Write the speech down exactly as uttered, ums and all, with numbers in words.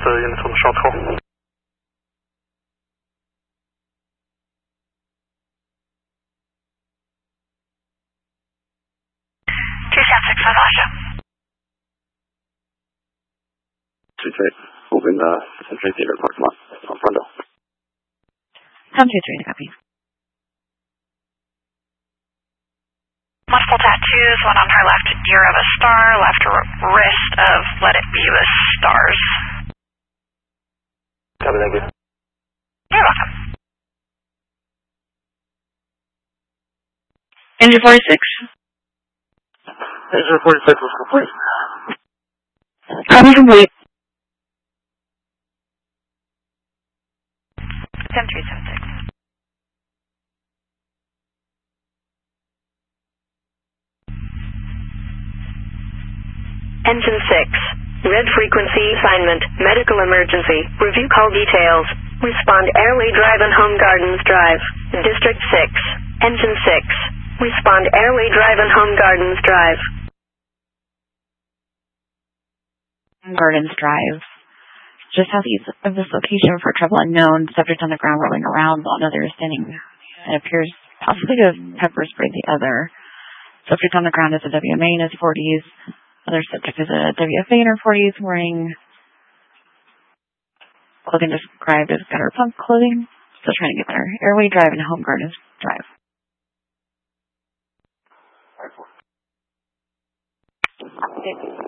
uh, units on the short call. two seven six, Sasha. two three, moving the Century Theater parking lot on Frondo. seven two three, copy. Multiple tattoos, one on her left ear of a star, left wrist of let it be with stars. Copy, thank you. You're welcome. Engine forty-six. Engine forty-six was complete. Copy complete. seven three seven six. Engine six. Red frequency assignment. Medical emergency. Review call details. Respond Airway Drive and Home Gardens Drive. District six. Engine six. Respond Airway Drive and Home Gardens Drive. Gardens Drive. Just southeast of this location for trouble unknown. Subject on the ground rolling around while another is standing. It appears possibly to have pepper sprayed the other. Subject on the ground is a W M A in his forties. Other subject is a W F A in her forties wearing clothing described as gutter punk clothing. Still trying to get better. Airway Drive and Home Gardens Drive. Okay.